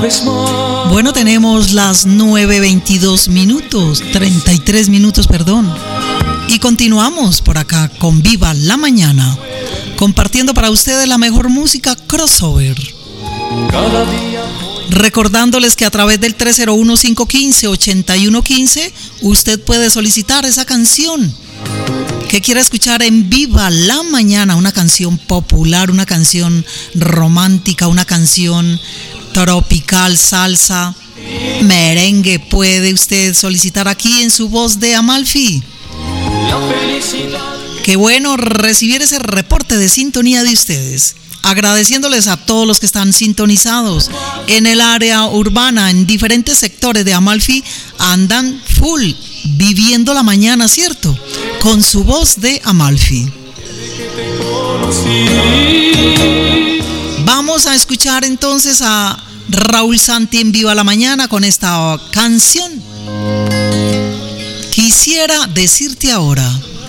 vez más. Bueno, tenemos las 9:22 minutos, 33 minutos, perdón. Y continuamos por acá con Viva la Mañana, compartiendo para ustedes la mejor música crossover. Cada día. Recordándoles que a través del 301-515-8115 usted puede solicitar esa canción que quiera escuchar en Viva la Mañana, una canción popular, una canción romántica, una canción tropical, salsa, merengue. Puede usted solicitar aquí en su voz de Amalfi. Qué bueno recibir ese reporte de sintonía de ustedes. Agradeciéndoles a todos los que están sintonizados en el área urbana, en diferentes sectores de Amalfi, andan full, viviendo la mañana, ¿cierto? Con su voz de Amalfi. Vamos a escuchar entonces a Raúl Santi en Viva la Mañana con esta canción. Quisiera decirte ahora.